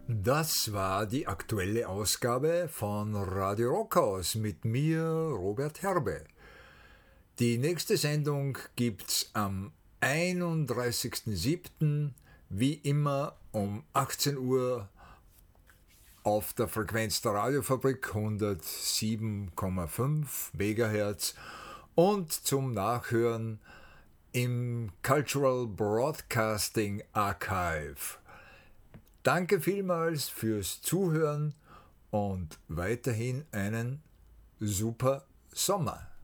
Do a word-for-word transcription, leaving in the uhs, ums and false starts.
Das war die aktuelle Ausgabe von Radio Rockhaus mit mir, Robert Herbe. Die nächste Sendung gibt's am einunddreißigsten siebten wie immer um achtzehn Uhr auf der Frequenz der Radiofabrik hundertsieben Komma fünf Megahertz und zum Nachhören im Cultural Broadcasting Archive. Danke vielmals fürs Zuhören und weiterhin einen super Sommer.